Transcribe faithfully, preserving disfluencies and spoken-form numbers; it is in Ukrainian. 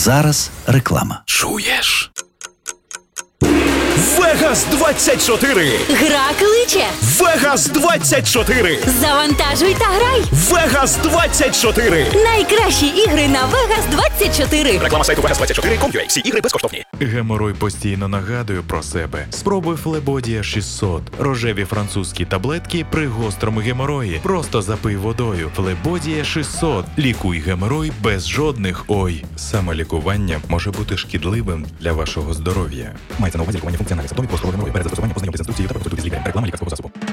зараз реклама. Чуєш? Вегас двадцять чотири! Гра кличе! Вегас двадцять чотири! Завантажуй та грай! Вегас двадцять чотири! Найкращі ігри на Вегас двадцять чотири! Реклама сайту вегас двадцять чотири крапка ком крапка ю а. Всі ігри безкоштовні. Геморой постійно нагадує про себе. Спробуй Флебодія шістсот. Рожеві французькі таблетки при гострому геморої. Просто запий водою. Флебодія шістсот. Лікуй геморой без жодних ой. Самолікування може бути шкідливим для вашого здоров'я. Мається на увазі лікування функціональних симптомів гострого геморою. Перед застосуванням ознайомтесь з інструкцією та проконсультуйтесь з лікарем. Реклама лікарського засобу.